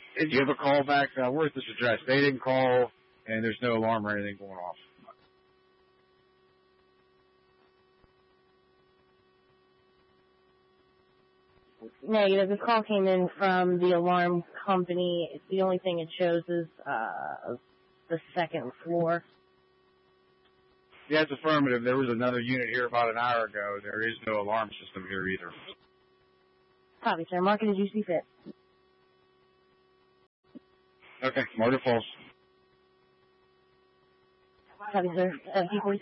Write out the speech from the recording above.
Did you have a call back? Where's this address? They didn't call, and there's no alarm or anything going off. Negative. This call came in from the alarm company. The only thing it shows is the second floor. Yeah, it's affirmative. There was another unit here about an hour ago. There is no alarm system here either. Copy, sir. Mark it as you see fit. Okay, mark it false. Copy, sir.